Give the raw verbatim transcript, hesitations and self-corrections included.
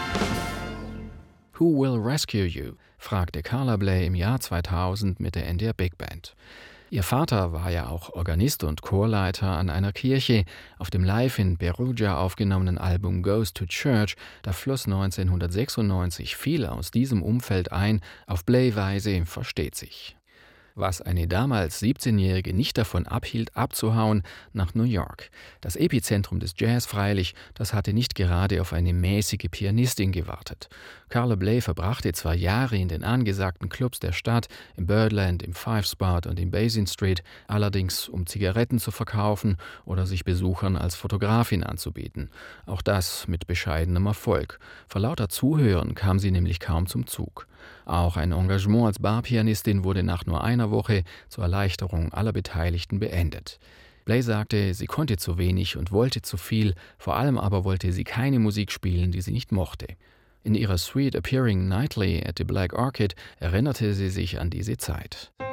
Who Will Rescue You? Fragte Carla Bley im Jahr zweitausend mit der N D R Big Band. Ihr Vater war ja auch Organist und Chorleiter an einer Kirche. Auf dem live in Perugia aufgenommenen Album Goes to Church, da floss neunzehnhundertsechsundneunzig viel aus diesem Umfeld ein, auf Bley-Weise versteht sich. Was eine damals siebzehnjährige nicht davon abhielt, abzuhauen nach New York. Das Epizentrum des Jazz freilich, das hatte nicht gerade auf eine mäßige Pianistin gewartet. Carla Bley verbrachte zwar Jahre in den angesagten Clubs der Stadt, im Birdland, im Five Spot und im Basin Street, allerdings um Zigaretten zu verkaufen oder sich Besuchern als Fotografin anzubieten. Auch das mit bescheidenem Erfolg. Vor lauter Zuhören kam sie nämlich kaum zum Zug. Auch ein Engagement als Barpianistin wurde nach nur einer Woche zur Erleichterung aller Beteiligten beendet. Bley sagte, sie konnte zu wenig und wollte zu viel, vor allem aber wollte sie keine Musik spielen, die sie nicht mochte. In ihrer Suite Appearing Nightly at the Black Orchid erinnerte sie sich an diese Zeit.